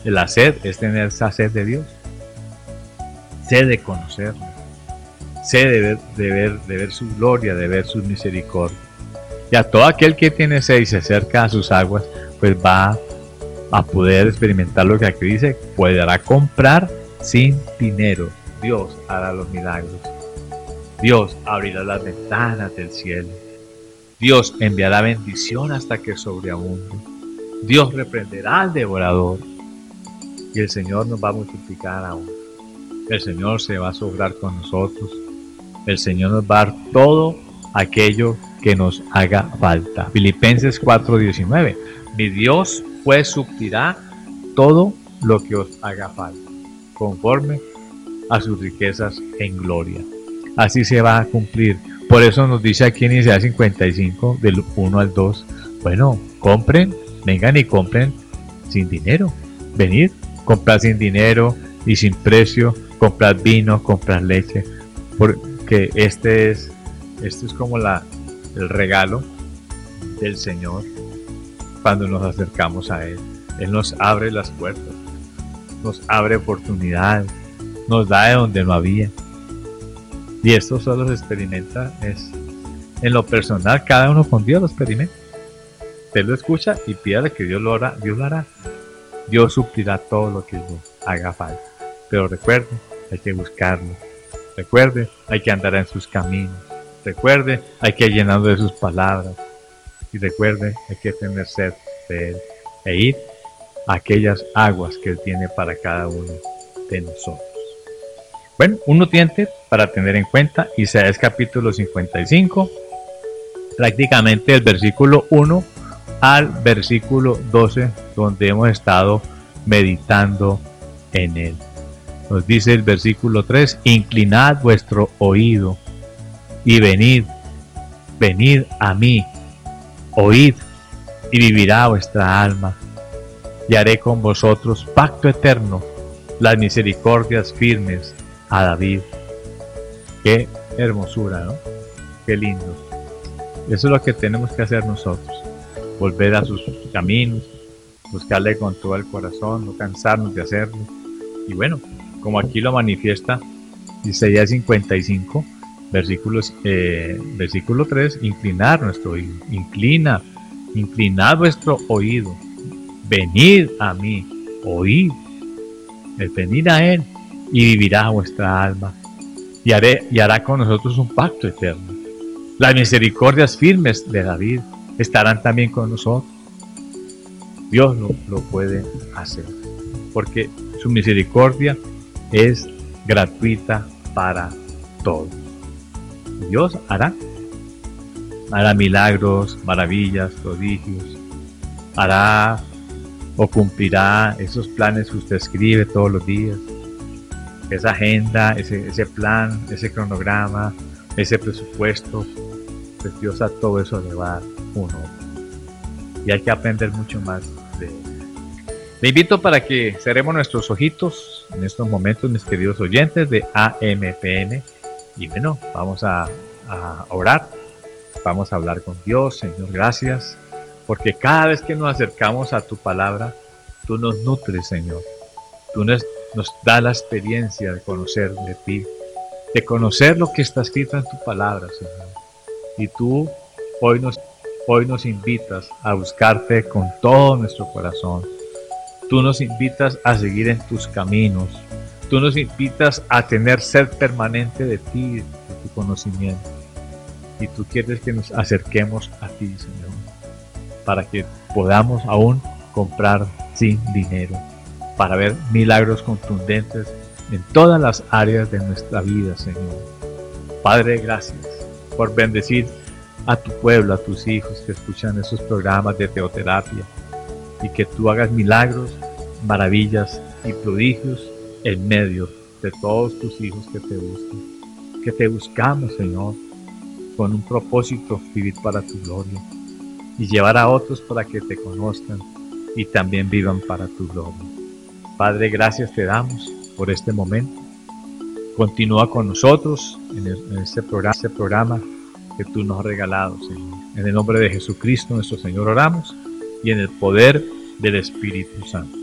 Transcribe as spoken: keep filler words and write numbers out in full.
La sed es tener esa sed de Dios, sed de conocerlo, sed de ver, de ver, de ver su gloria, de ver su misericordia. Y a todo aquel que tiene sed y se acerca a sus aguas, pues va a poder experimentar lo que aquí dice, podrá comprar sin dinero. Dios hará los milagros. Dios abrirá las ventanas del cielo. Dios enviará bendición hasta que sobreabunde. Dios reprenderá al devorador. Y el Señor nos va a multiplicar aún. El Señor se va a sobrar con nosotros. El Señor nos va a dar todo aquello que nos haga falta. Filipenses cuatro diecinueve. Mi Dios pues suplirá todo lo que os haga falta, conforme a sus riquezas en gloria. Así se va a cumplir. Por eso nos dice aquí en Isaías cincuenta y cinco, del uno al dos, bueno, compren, vengan y compren sin dinero. Venid, comprar sin dinero y sin precio, comprar vino, comprar leche, porque este es, este es como la, el regalo del Señor cuando nos acercamos a Él. Él nos abre las puertas, nos abre oportunidades, nos da de donde no había. Y esto solo se experimenta es en lo personal, cada uno con Dios lo experimenta. Usted lo escucha y pídale que Dios lo hará, Dios lo hará. Dios suplirá todo lo que nos haga falta. Pero recuerde, hay que buscarlo. Recuerde, hay que andar en sus caminos. Recuerde, hay que llenarlo de sus palabras. Y recuerde, hay que tener sed de Él e ir a aquellas aguas que Él tiene para cada uno de nosotros. Bueno, un nutriente para tener en cuenta, Isaías capítulo cincuenta y cinco, prácticamente el versículo uno al versículo doce, donde hemos estado meditando en él. Nos dice el versículo tres, inclinad vuestro oído y venid, venid a mí, oíd y vivirá vuestra alma, y haré con vosotros pacto eterno, las misericordias firmes a David. Qué hermosura, ¿no? Qué lindo. Eso es lo que tenemos que hacer nosotros, volver a sus caminos, buscarle con todo el corazón, no cansarnos de hacerlo. Y bueno, como aquí lo manifiesta Isaías cincuenta y cinco, versículos, eh, versículo tres, inclinar nuestro oído, inclina, inclinad vuestro oído, venid a mí, oíd, el venir a Él, y vivirá vuestra alma, y, haré, y hará con nosotros un pacto eterno. Las misericordias firmes de David estarán también con nosotros. Dios lo, lo puede hacer, porque su misericordia es gratuita para todos. Dios hará, hará milagros, maravillas, prodigios, hará o cumplirá esos planes que usted escribe todos los días, esa agenda, ese, ese plan, ese cronograma, ese presupuesto. Pues Dios a todo eso le va a dar un honor. Y hay que aprender mucho más de él. Le invito para que cerremos nuestros ojitos en estos momentos, mis queridos oyentes de A M P N. Y bueno, vamos a, a orar. Vamos a hablar con Dios. Señor, gracias. Porque cada vez que nos acercamos a tu palabra, tú nos nutres, Señor. Tú nos, nos das la experiencia de conocer de ti, de conocer lo que está escrito en tu palabra, Señor. Y tú hoy nos, hoy nos invitas a buscarte con todo nuestro corazón. Tú nos invitas a seguir en tus caminos. Tú nos invitas a tener sed permanente de ti, de tu conocimiento. Y tú quieres que nos acerquemos a ti, Señor, para que podamos aún comprar sin dinero, para ver milagros contundentes en todas las áreas de nuestra vida, Señor. Padre, gracias por bendecir a tu pueblo, a tus hijos que escuchan esos programas de teoterapia, y que tú hagas milagros, maravillas y prodigios en medio de todos tus hijos que te buscan, que te buscamos, Señor, con un propósito, vivir para tu gloria y llevar a otros para que te conozcan y también vivan para tu gloria. Padre, gracias te damos por este momento. Continúa con nosotros en, el, en este, programa, este programa que tú nos has regalado, Señor. En el nombre de Jesucristo nuestro Señor oramos, y en el poder del Espíritu Santo.